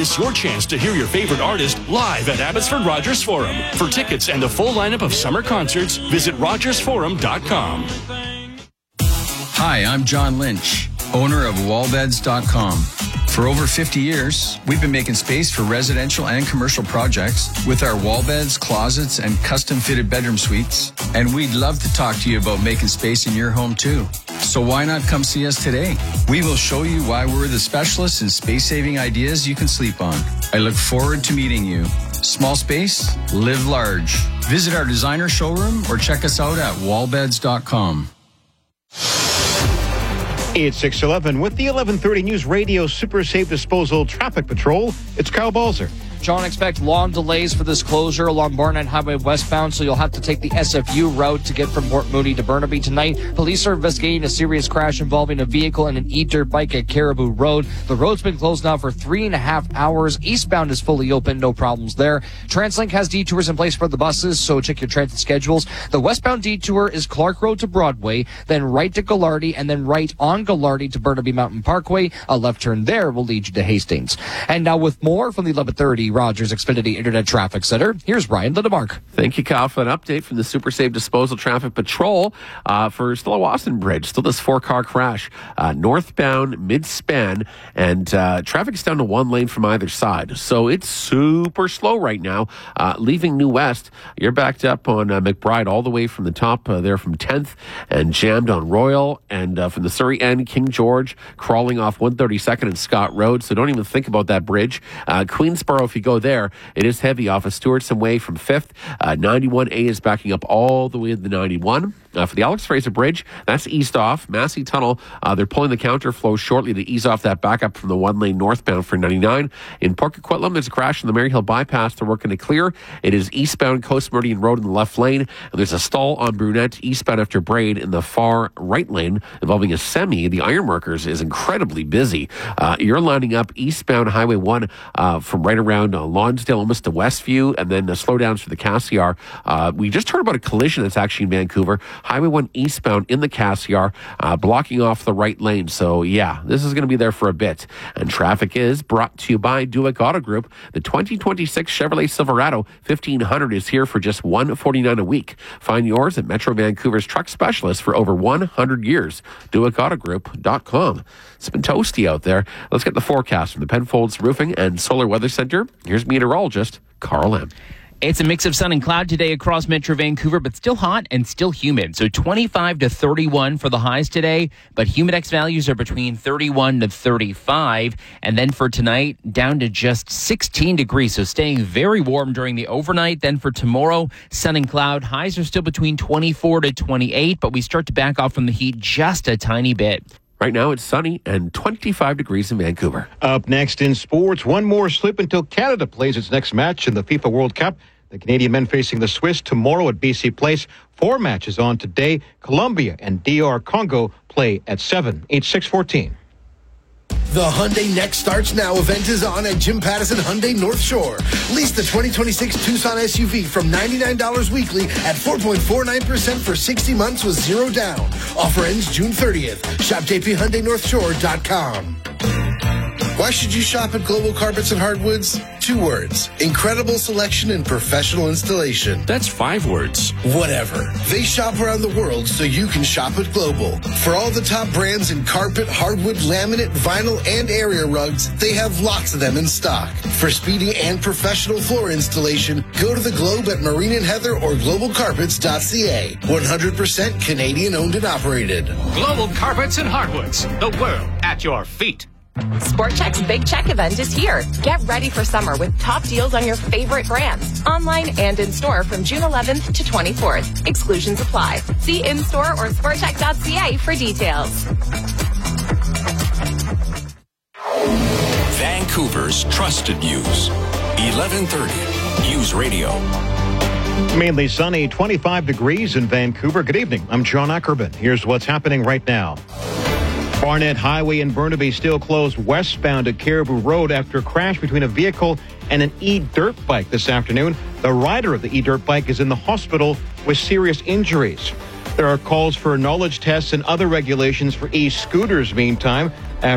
miss your chance to hear your favorite artist live at Abbotsford Rogers Forum. For tickets and a full lineup of summer concerts, visit rogersforum.com. Hi, I'm John Lynch, owner of wallbeds.com. For over 50 years, we've been making space for residential and commercial projects with our wall beds, closets, and custom-fitted bedroom suites. And we'd love to talk to you about making space in your home, too. So why not come see us today? We will show you why we're the specialists in space-saving ideas you can sleep on. I look forward to meeting you. Small space, live large. Visit our designer showroom or check us out at wallbeds.com. It's 6:11 with the 11:30 News Radio Super Safe Disposal Traffic Patrol. It's Kyle Balzer. John, expect long delays for this closure along Barnett Highway westbound, so you'll have to take the SFU route to get from Port Moody to Burnaby tonight. Police are investigating a serious crash involving a vehicle and an e-dirt bike at Caribou Road. The road's been closed now for 3.5 hours. Eastbound is fully open, no problems there. TransLink has detours in place for the buses, so check your transit schedules. The westbound detour is Clark Road to Broadway, then right to Gallardi, and then right on Gallardi to Burnaby Mountain Parkway. A left turn there will lead you to Hastings. And now with more from the 11:30 Rogers Xfinity Internet Traffic Center, here's Ryan Lindemark. Thank you, Kyle, for an update from the Super Safe Disposal Traffic Patrol for Stella Wasson Bridge. Still this 4-car crash northbound mid-span, and traffic's down to one lane from either side. So it's super slow right now. Leaving New West, you're backed up on McBride all the way from the top there from 10th and jammed on Royal, and from the Surrey end, King George crawling off 132nd and Scott Road. So don't even think about that bridge. Queensboro, if you go there, it is heavy off of Stewartson Way from 5th. 91A is backing up all the way to the 91. For the Alex Fraser Bridge, that's east off. Massey Tunnel, they're pulling the counterflow shortly to ease off that backup from the one lane northbound for 99. In Port Coquitlam, there's a crash on the Maryhill bypass. They're working to clear. It is eastbound Coast Meridian Road in the left lane. And there's a stall on Brunette eastbound after Braid in the far right lane involving a semi. The Ironworkers is incredibly busy. You're lining up eastbound Highway 1 from right around Lonsdale almost to Westview, and then slowdowns for the Cassiar. We just heard about a collision that's actually in Vancouver. Highway 1 eastbound in the Cassiar, blocking off the right lane. So, yeah, this is going to be there for a bit. And traffic is brought to you by Duick Auto Group. The 2026 Chevrolet Silverado 1500 is here for just $149 a week. Find yours at Metro Vancouver's truck specialist for over 100 years. DuickAutoGroup.com. It's been toasty out there. Let's get the forecast from the Penfolds Roofing and Solar Weather Center. Here's meteorologist Carl M. It's a mix of sun and cloud today across Metro Vancouver, but still hot and still humid. So 25 to 31 for the highs today, but humidex values are between 31 to 35. And then for tonight, down to just 16 degrees. So staying very warm during the overnight. Then for tomorrow, sun and cloud. Highs are still between 24 to 28, but we start to back off from the heat just a tiny bit. Right now, it's sunny and 25 degrees in Vancouver. Up next in sports, one more slip until Canada plays its next match in the FIFA World Cup. The Canadian men facing the Swiss tomorrow at BC Place. 4 matches on today. Colombia and DR Congo play at 7. It's 6:14. The Hyundai Next Starts Now event is on at Jim Pattison Hyundai North Shore. Lease the 2026 Tucson SUV from $99 weekly at 4.49% for 60 months with zero down. Offer ends June 30th. Shop jphyundainorthshore.com. Why should you shop at Global Carpets and Hardwoods? 2 words. Incredible selection and professional installation. That's 5 words. Whatever. They shop around the world so you can shop at Global. For all the top brands in carpet, hardwood, laminate, vinyl, and area rugs, they have lots of them in stock. For speedy and professional floor installation, go to the Globe at Marine and Heather or globalcarpets.ca. 100% Canadian owned and operated. Global Carpets and Hardwoods. The world at your feet. Sport Chek's Big Check event is here. Get ready for summer with top deals on your favorite brands. Online and in store from June 11th to 24th. Exclusions apply. See in-store or sportchek.ca for details. Vancouver's trusted news. 1130 News Radio. Mainly sunny, 25 degrees in Vancouver. Good evening. I'm John Ackerman. Here's what's happening right now. Barnett Highway in Burnaby still closed westbound at Caribou Road after a crash between a vehicle and an e-dirt bike this afternoon. The rider of the e-dirt bike is in the hospital with serious injuries. There are calls for knowledge tests and other regulations for e-scooters meantime.